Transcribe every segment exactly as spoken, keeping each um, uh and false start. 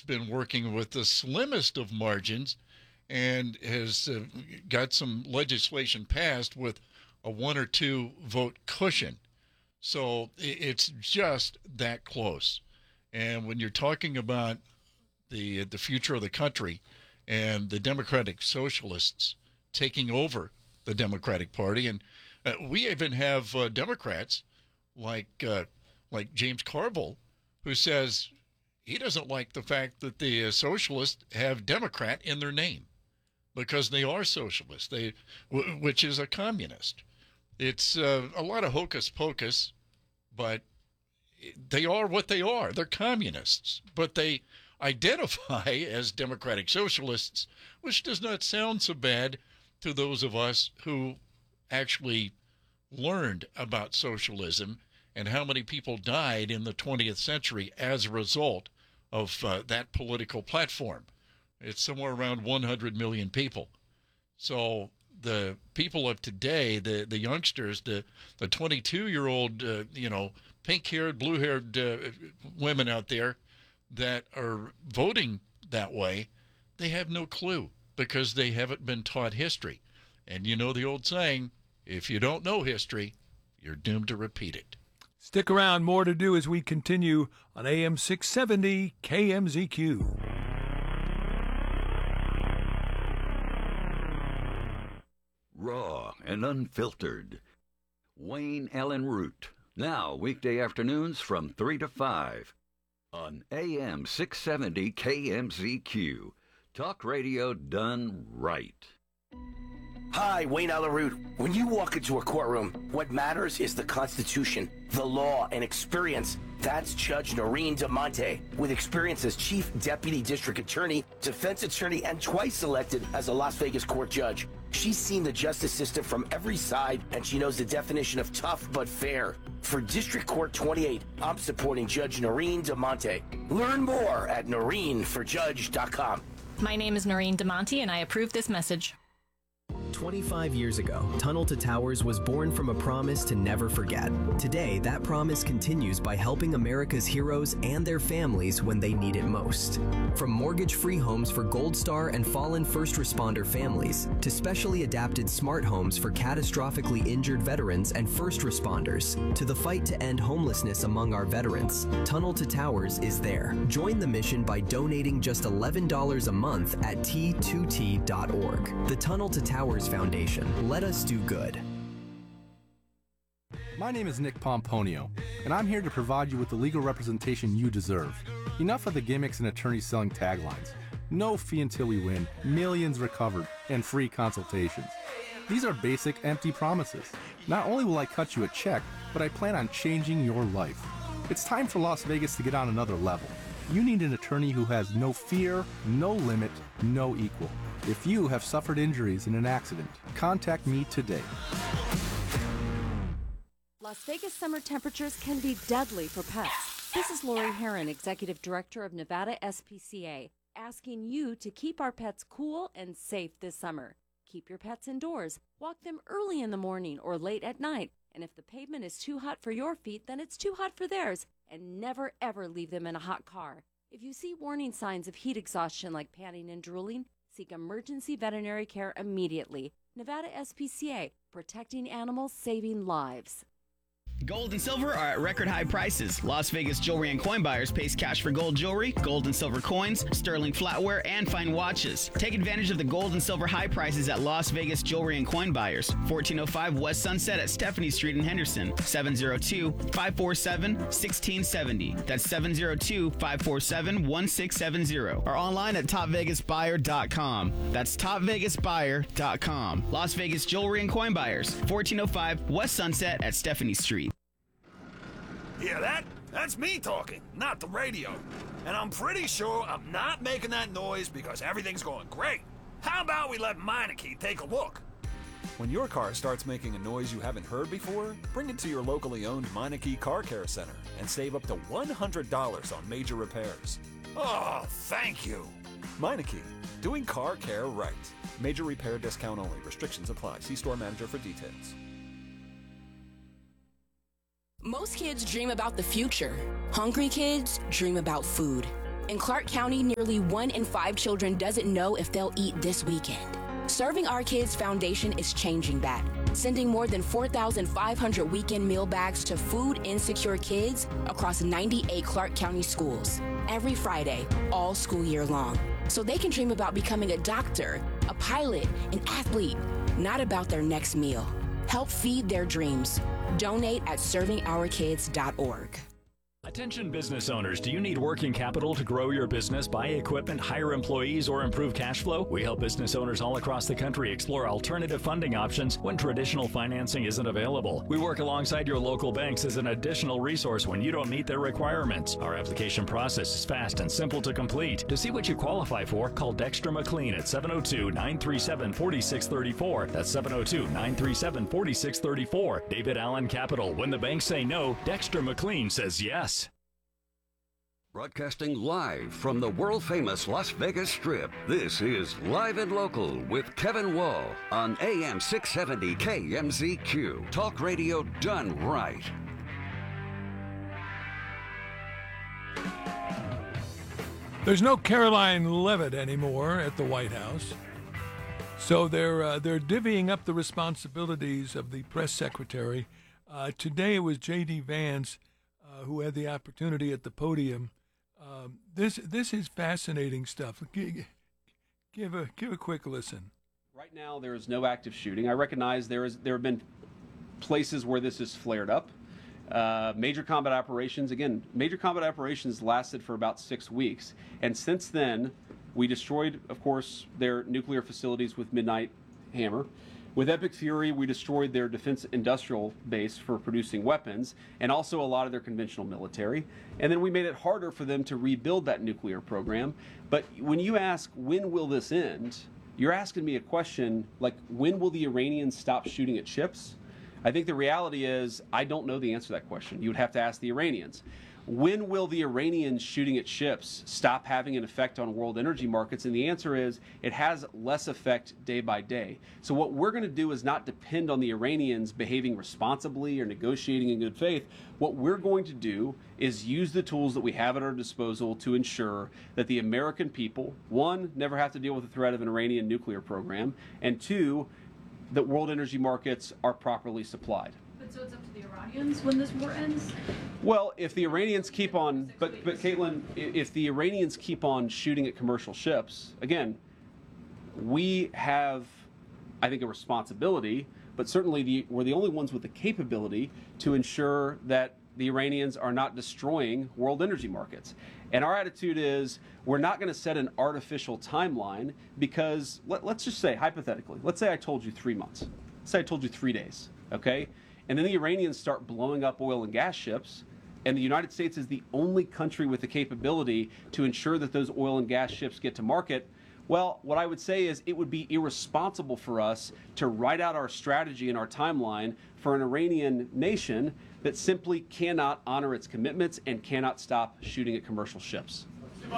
been working with the slimmest of margins and has uh, got some legislation passed with a one or two vote cushion. So it's just that close. And when you're talking about the the future of the country and the Democratic Socialists taking over the Democratic Party, and uh, we even have uh, Democrats like uh, like James Carville, who says he doesn't like the fact that the uh, socialists have Democrat in their name because they are socialists, they w- which is a communist. It's uh, a lot of hocus pocus, but they are what they are. They're communists, but they identify as democratic socialists, which does not sound so bad to those of us who actually learned about socialism and how many people died in the twentieth century as a result of uh, that political platform. It's somewhere around one hundred million people. So the people of today, the, the youngsters, the the twenty-two-year-old, uh, you know, pink-haired, blue-haired uh, women out there that are voting that way, they have no clue because they haven't been taught history. And you know the old saying, if you don't know history, you're doomed to repeat it. Stick around, more to do as we continue on A M six seventy K M Z Q. Raw and unfiltered. Wayne Allen Root. Now, weekday afternoons from three to five on A M six seventy K M Z Q. Talk radio done right. Hi, Wayne Allen Root. When you walk into a courtroom, what matters is the Constitution, the law, and experience. That's Judge Noreen DeMonte. With experience as Chief Deputy District Attorney, Defense Attorney, and twice elected as a Las Vegas court judge. She's seen the justice system from every side, and she knows the definition of tough but fair. For District Court twenty-eight, I'm supporting Judge Noreen DeMonte. Learn more at noreen for judge dot com. My name is Noreen DeMonte, and I approve this message. twenty-five years ago, Tunnel to Towers was born from a promise to never forget. Today, that promise continues by helping America's heroes and their families when they need it most. From mortgage-free homes for Gold Star and fallen first responder families, to specially adapted smart homes for catastrophically injured veterans and first responders, to the fight to end homelessness among our veterans, Tunnel to Towers is there. Join the mission by donating just eleven dollars a month at T two T dot org. The Tunnel to Towers Foundation. Let us do good. My name is Nick Pomponio, and I'm here to provide you with the legal representation you deserve. Enough of the gimmicks and attorneys selling taglines. No fee until we win, millions recovered, and free consultations. These are basic, empty promises. Not only will I cut you a check, but I plan on changing your life. It's time for Las Vegas to get on another level. You need an attorney who has no fear, no limit, no equal. If you have suffered injuries in an accident, contact me today. Las Vegas summer temperatures can be deadly for pets. This is Lori Herron, Executive Director of Nevada S P C A, asking you to keep our pets cool and safe this summer. Keep your pets indoors. Walk them early in the morning or late at night. And if the pavement is too hot for your feet, then it's too hot for theirs. And never, ever leave them in a hot car. If you see warning signs of heat exhaustion like panting and drooling, seek emergency veterinary care immediately. Nevada S P C A, protecting animals, saving lives. Gold and silver are at record high prices. Las Vegas Jewelry and Coin Buyers pays cash for gold jewelry, gold and silver coins, sterling flatware, and fine watches. Take advantage of the gold and silver high prices at Las Vegas Jewelry and Coin Buyers, fourteen oh five West Sunset at Stephanie Street in Henderson, seven oh two, five four seven, one six seven oh. That's seven oh two, five four seven, one six seven oh. Or online at top vegas buyer dot com. That's top vegas buyer dot com. Las Vegas Jewelry and Coin Buyers, fourteen oh five West Sunset at Stephanie Street. Yeah, that? That's me talking, not the radio. And I'm pretty sure I'm not making that noise because everything's going great. How about we let Meineke take a look? When your car starts making a noise you haven't heard before, bring it to your locally owned Meineke Car Care Center and save up to one hundred dollars on major repairs. Oh, thank you. Meineke, doing car care right. Major repair discount only. Restrictions apply. See store manager for details. Most kids dream about the future. Hungry kids dream about food. In Clark County, nearly one in five children doesn't know if they'll eat this weekend. Serving Our Kids Foundation is changing that, sending more than four thousand five hundred weekend meal bags to food-insecure kids across ninety-eight Clark County schools every Friday, all school year long, so they can dream about becoming a doctor, a pilot, an athlete, not about their next meal. Help feed their dreams. Donate at serving our kids dot org. Attention business owners, do you need working capital to grow your business, buy equipment, hire employees, or improve cash flow? We help business owners all across the country explore alternative funding options when traditional financing isn't available. We work alongside your local banks as an additional resource when you don't meet their requirements. Our application process is fast and simple to complete. To see what you qualify for, call Dexter McLean at seven oh two, nine three seven, four six three four. That's seven oh two, nine three seven, four six three four. David Allen Capital. When the banks say no, Dexter McLean says yes. Broadcasting live from the world-famous Las Vegas Strip, this is Live and Local with Kevin Wall on A M six seventy K M Z Q. Talk radio done right. There's no Caroline Leavitt anymore at the White House, so they're uh, they're divvying up the responsibilities of the press secretary. Uh, today it was J D. Vance uh, who had the opportunity at the podium. Um, this this is fascinating stuff. Give, give a give a quick listen. Right now, there is no active shooting. I recognize there is there have been places where this has flared up. Uh, major combat operations, again, major combat operations lasted for about six weeks, and since then, we destroyed, of course, their nuclear facilities with Midnight Hammer. With Epic Fury, we destroyed their defense industrial base for producing weapons and also a lot of their conventional military. And then we made it harder for them to rebuild that nuclear program. But when you ask, when will this end? You're asking me a question like, when will the Iranians stop shooting at ships? I think the reality is, I don't know the answer to that question. You would have to ask the Iranians. When will the Iranians shooting at ships stop having an effect on world energy markets? And the answer is it has less effect day by day. So what we're going to do is not depend on the Iranians behaving responsibly or negotiating in good faith. What we're going to do is use the tools that we have at our disposal to ensure that the American people, one, never have to deal with the threat of an Iranian nuclear program, and two, that world energy markets are properly supplied. But so it's up to the Iranians when this war ends? Well, if the Iranians keep on, but, but Caitlin, if the Iranians keep on shooting at commercial ships, again, we have, I think, a responsibility, but certainly the, we're the only ones with the capability to ensure that the Iranians are not destroying world energy markets. And our attitude is we're not going to set an artificial timeline because, let, let's just say, hypothetically, let's say I told you three months. Let's say I told you three days, okay? And then the Iranians start blowing up oil and gas ships, and the United States is the only country with the capability to ensure that those oil and gas ships get to market. Well, what I would say is it would be irresponsible for us to write out our strategy and our timeline for an Iranian nation that simply cannot honor its commitments and cannot stop shooting at commercial ships.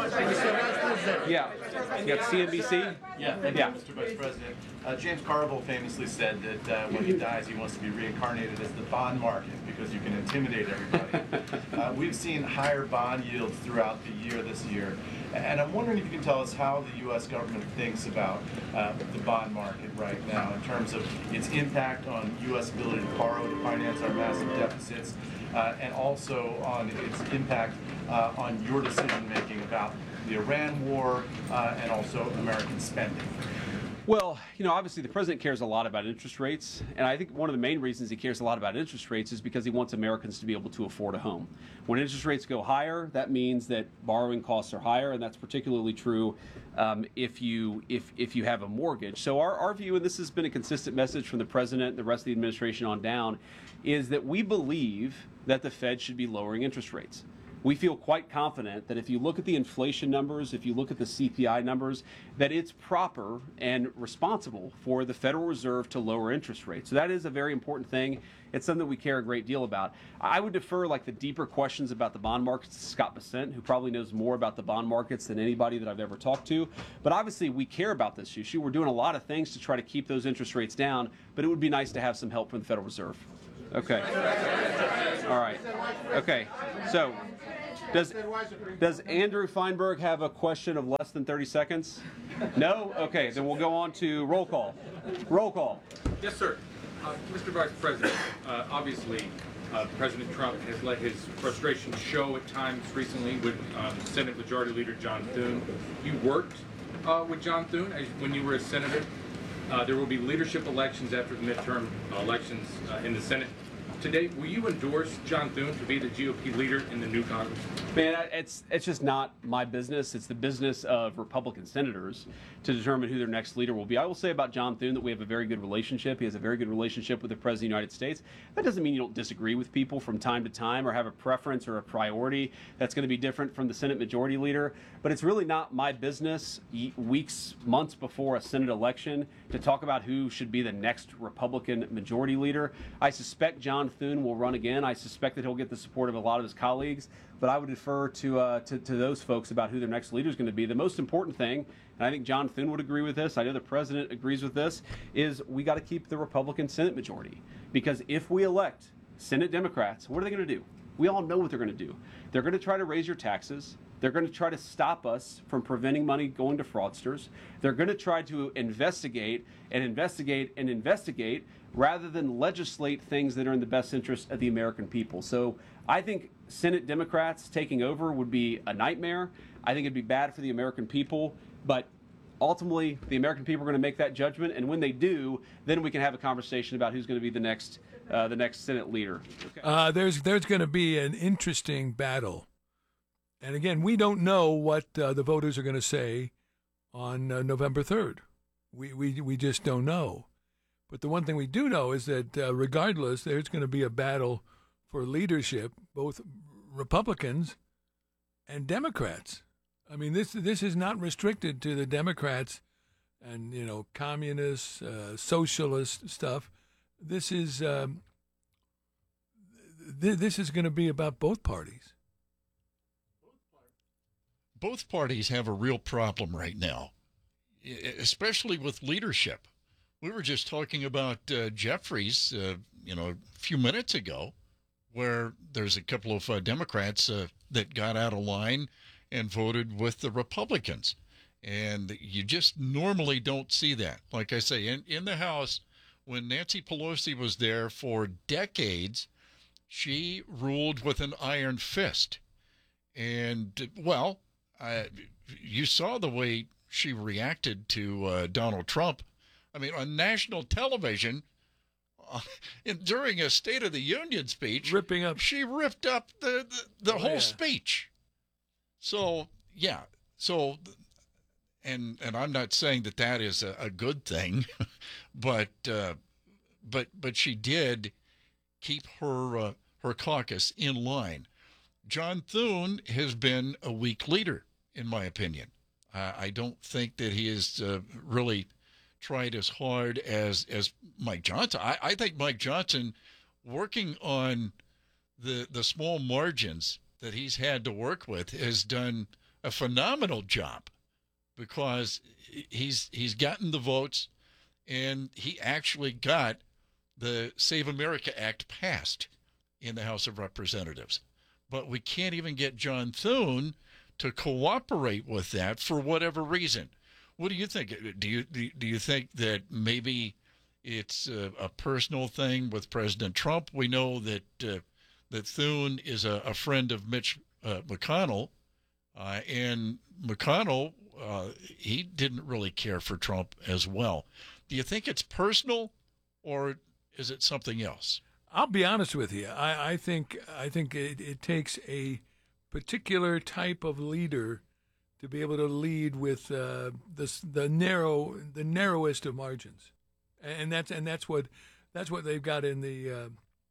Yeah. Yeah, C N B C? Yeah, thank yeah. you, Mister Vice President. Uh, James Carville famously said that uh, when he dies, he wants to be reincarnated as the bond market because you can intimidate everybody. uh, we've seen higher bond yields throughout the year this year. And I'm wondering if you can tell us how the U S government thinks about uh, the bond market right now in terms of its impact on U S ability to borrow to finance our massive deficits, uh, and also on its impact uh, on your decision making about the Iran war uh, and also American spending. Well, you know, obviously the president cares a lot about interest rates, and I think one of the main reasons he cares a lot about interest rates is because he wants Americans to be able to afford a home. When interest rates go higher, that means that borrowing costs are higher, and that's particularly true um, if you if if you have a mortgage. So our, our view, and this has been a consistent message from the president and the rest of the administration on down, is that we believe that the Fed should be lowering interest rates. We feel quite confident that if you look at the inflation numbers, if you look at the C P I numbers, that it's proper and responsible for the Federal Reserve to lower interest rates. So that is a very important thing. It's something that we care a great deal about. I would defer like the deeper questions about the bond markets to Scott Bessent, who probably knows more about the bond markets than anybody that I've ever talked to. But obviously we care about this issue. We're doing a lot of things to try to keep those interest rates down, but it would be nice to have some help from the Federal Reserve. Okay. All right. Okay. So Does, does Andrew Feinberg have a question of less than thirty seconds? No? Okay, then we'll go on to roll call. Roll call. Yes, sir. Uh, Mister Vice President, uh, obviously, uh, President Trump has let his frustration show at times recently with um, Senate Majority Leader John Thune. You worked uh, with John Thune as, when you were a senator. Uh, there will be leadership elections after the midterm uh, elections uh, in the Senate. Today, will you endorse John Thune to be the G O P leader in the new Congress? Man, it's it's just not my business. It's the business of Republican senators to determine who their next leader will be. I will say about John Thune that we have a very good relationship. He has a very good relationship with the President of the United States. That doesn't mean you don't disagree with people from time to time or have a preference or a priority that's going to be different from the Senate Majority Leader. But it's really not my business weeks, months before a Senate election to talk about who should be the next Republican Majority Leader. I suspect John Thune will run again. I suspect that he'll get the support of a lot of his colleagues, but I would defer to, uh, to, to those folks about who their next leader is going to be. The most important thing, and I think John Thune would agree with this, I know the president agrees with this, is we got to keep the Republican Senate majority. Because if we elect Senate Democrats, what are they going to do? We all know what they're going to do. They're going to try to raise your taxes. They're going to try to stop us from preventing money going to fraudsters. They're going to try to investigate and investigate and investigate rather than legislate things that are in the best interest of the American people. So I think Senate Democrats taking over would be a nightmare. I think it'd be bad for the American people, but ultimately the American people are going to make that judgment, and when they do, then we can have a conversation about who's going to be the next uh, the next Senate leader. Okay. Uh, there's there's going to be an interesting battle, and again, we don't know what uh, the voters are going to say on uh, November third. We we we just don't know. But the one thing we do know is that uh, regardless, there's going to be a battle for leadership, both Republicans and Democrats. I mean, this this is not restricted to the Democrats and, you know, communists, uh, socialist stuff. This is um, th- this is going to be about both parties. Both parties have a real problem right now, especially with leadership. We were just talking about uh, Jeffries, uh, you know, a few minutes ago, where there's a couple of uh, Democrats uh, that got out of line and voted with the Republicans. And you just normally don't see that. Like I say, in, in the House, when Nancy Pelosi was there for decades, she ruled with an iron fist. And, well, I, you saw the way she reacted to uh, Donald Trump. I mean, on national television, uh, in, during a State of the Union speech, ripping up, she ripped up the, the, the oh, whole yeah. speech. So, yeah. So, and and I'm not saying that that is a, a good thing, but uh, but but she did keep her uh, her caucus in line. John Thune has been a weak leader, in my opinion. Uh, I don't think that he has uh, really tried as hard as as Mike Johnson. I, I think Mike Johnson, working on the the small margins that he's had to work with, has done a phenomenal job, because he's he's gotten the votes, and he actually got the Save America Act passed in the House of Representatives. But we can't even get John Thune to cooperate with that for whatever reason. What do you think? Do you do you think that maybe it's a, a personal thing with President Trump? We know that uh, that Thune is a, a friend of Mitch uh, McConnell, uh, and McConnell uh, he didn't really care for Trump as well. Do you think it's personal, or is it something else? I'll be honest with you. I, I think I think it, it takes a particular type of leader to be able to lead with uh, the the narrow the narrowest of margins, and that's and that's what that's what they've got in the uh,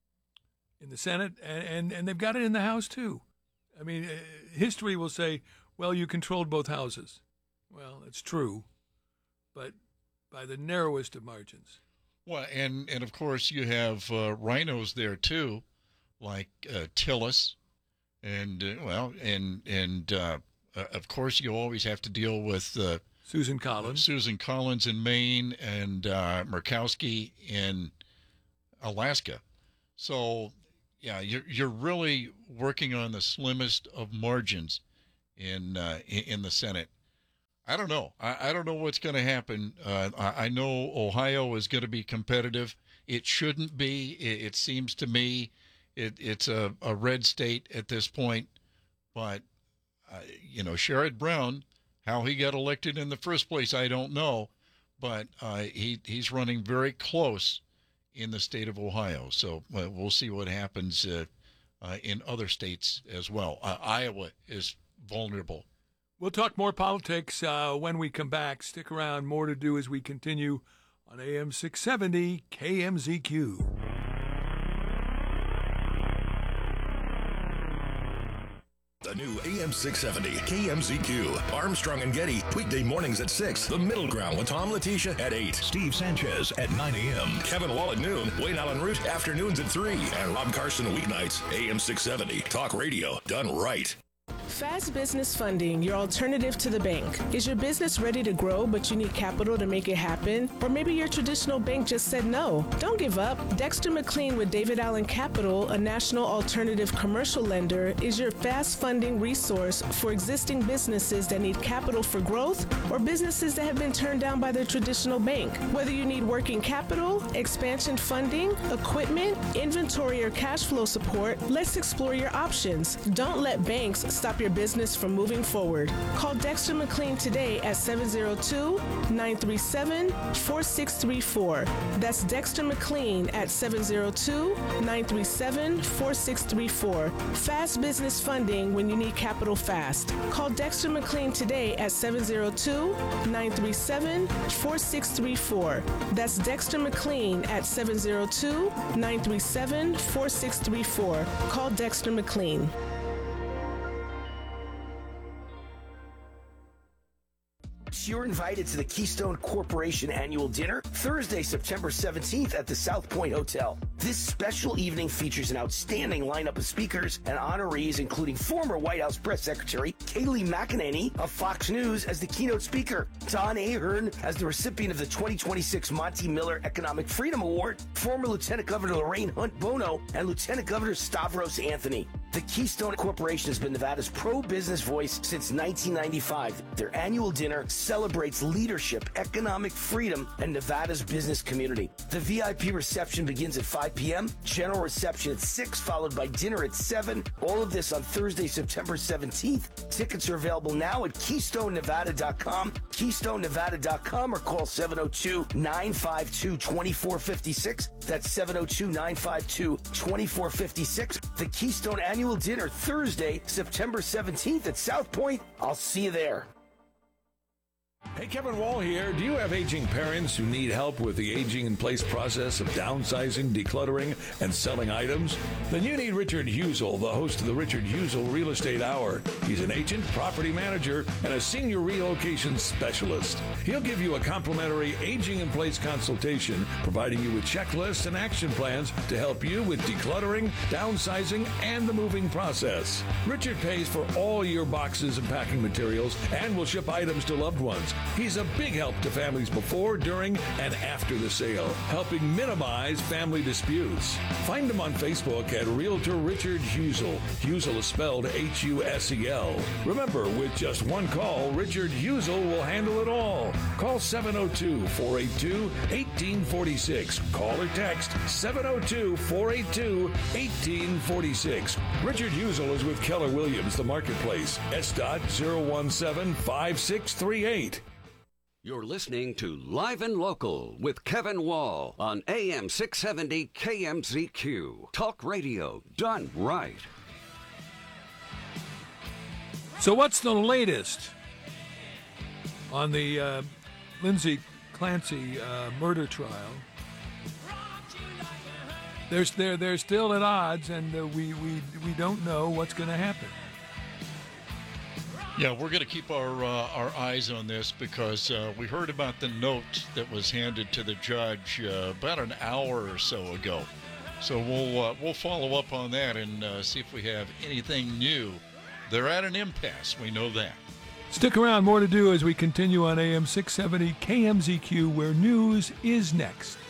in the Senate, and, and and they've got it in the House too. I mean, history will say, well, you controlled both houses. Well, it's true, but by the narrowest of margins. Well, and and of course you have uh, rhinos there too, like uh, Tillis, and uh, well, and and. Uh, Uh, of course, you always have to deal with uh, Susan Collins, Susan Collins in Maine, and uh, Murkowski in Alaska. So, yeah, you're you're really working on the slimmest of margins in uh, in the Senate. I don't know. I, I don't know what's going to happen. Uh, I, I know Ohio is going to be competitive. It shouldn't be. It, it seems to me it, it's a, a red state at this point. But, uh, you know, Sherrod Brown, how he got elected in the first place, I don't know. But uh, he he's running very close in the state of Ohio. So uh, we'll see what happens uh, uh, in other states as well. Uh, Iowa is vulnerable. We'll talk more politics uh, when we come back. Stick around. More to do as we continue on A M six seventy K M Z Q. The new A M six seventy K M Z Q. Armstrong and Getty, weekday mornings at six. The Middle Ground with Tom Letitia at eight. Steve Sanchez at nine a.m. Kevin Wall at noon. Wayne Allen Root afternoons at three. And Rob Carson weeknights. A M six seventy. Talk radio done right. Fast Business Funding, your alternative to the bank. Is your business ready to grow, but you need capital to make it happen? Or maybe your traditional bank just said no. Don't give up. Dexter McLean with David Allen Capital, a national alternative commercial lender, is your fast funding resource for existing businesses that need capital for growth or businesses that have been turned down by their traditional bank. Whether you need working capital, expansion funding, equipment, inventory, or cash flow support, let's explore your options. Don't let banks stop your business from moving forward. Call Dexter McLean today at seven zero two, nine three seven, four six three four. That's Dexter McLean at seven zero two, nine three seven, four six three four. Fast business funding when you need capital fast. Call Dexter McLean today at seven zero two, nine three seven, four six three four. That's Dexter McLean at seven zero two, nine three seven, four six three four. Call Dexter McLean. You're invited to the Keystone Corporation Annual Dinner Thursday, September seventeenth at the South Point Hotel. This special evening features an outstanding lineup of speakers and honorees, including former White House Press Secretary Kayleigh McEnany of Fox News as the keynote speaker, Don Ahern as the recipient of the twenty twenty-six Monty Miller Economic Freedom Award, former Lieutenant Governor Lorraine Hunt Bono, and Lieutenant Governor Stavros Anthony. The Keystone Corporation has been Nevada's pro-business voice since nineteen ninety-five. Their annual dinner celebrates leadership, economic freedom, and Nevada's business community. The V I P reception begins at five p.m., general reception at six, followed by dinner at seven. All of this on Thursday, September seventeenth. Tickets are available now at keystone nevada dot com, keystone nevada dot com, or call seven oh two, nine five two, two four five six. That's seven oh two, nine five two, two four five six. The Keystone Annual Dinner, Thursday, September seventeenth at South Point. I'll see you there. Hey, Kevin Wall here. Do you have aging parents who need help with the aging-in-place process of downsizing, decluttering, and selling items? Then you need Richard Husel, the host of the Richard Husel Real Estate Hour. He's an agent, property manager, and a senior relocation specialist. He'll give you a complimentary aging-in-place consultation, providing you with checklists and action plans to help you with decluttering, downsizing, and the moving process. Richard pays for all your boxes and packing materials and will ship items to loved ones. He's a big help to families before, during, and after the sale, helping minimize family disputes. Find him on Facebook at Realtor Richard Husel. Husel is spelled H U S E L. Remember, with just one call, Richard Husel will handle it all. Call seven oh two, four eight two, one eight four six. Call or text seven oh two, four eight two, one eight four six. Richard Husel is with Keller Williams, the marketplace. S dot zero one seven five six three eight. You're listening to Live and Local with Kevin Wall on A M six seventy K M Z Q. Talk radio done right. So what's the latest on the uh, Lindsay Clancy uh, murder trial? There's, they're, they're still at odds, and uh, we, we, we don't know what's going to happen. Yeah, we're going to keep our uh, our eyes on this because uh, we heard about the note that was handed to the judge uh, about an hour or so ago. So we'll uh, we'll follow up on that and uh, see if we have anything new. They're at an impasse. We know that. Stick around. More to do as we continue on A M six seventy K M Z Q, where news is next.